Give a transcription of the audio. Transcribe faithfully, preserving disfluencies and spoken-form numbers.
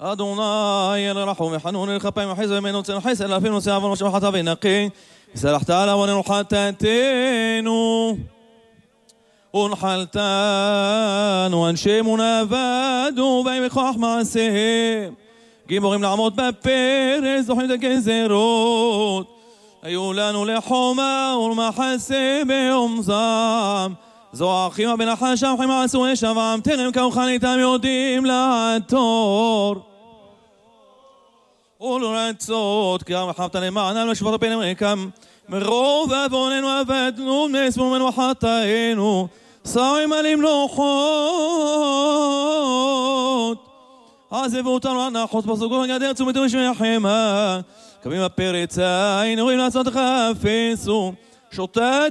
אדוני אל רחום וחנון אל כפיים וחסד ממנו צל חסד לאפינו נושא עוון ושמחתה ונקי סלחת על עווננו חטאתנו ונחלתנו אנשי אמונה עבדו בהם בכוח מעשיהם גיבורים לעמוד בפרס זוכים את הגזרות היו לנו לחומה ולמחסה ביום זעם זו האחים בנחש שבחים עשו לשבם טרם כמוכן איתם יודעים לעתור ולרצות כי הרחבת למענם לשפוט הפנים ריקם מרוב עווננו עבדנו נספו וחטאינו שרים על מלוכות עזבו אותנו לנחוץ בסוגות הגדר תשומת ושמי החמה קמים הפרץ היינו רואים לעשות חפשו שוטט